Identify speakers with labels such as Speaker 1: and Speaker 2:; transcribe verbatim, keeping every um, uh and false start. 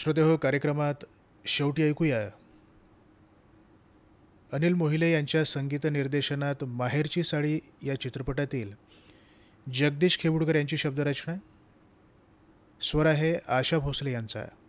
Speaker 1: श्रोतेहो, कार्यक्रमात शेवटी ऐकूया अनिल मोहिले यांच्या संगीत निर्देशनात माहेरची साडी या चित्रपटातील जगदीश खेवडकर यांची शब्दरचना. स्वर आहे आशा भोसले यांचा.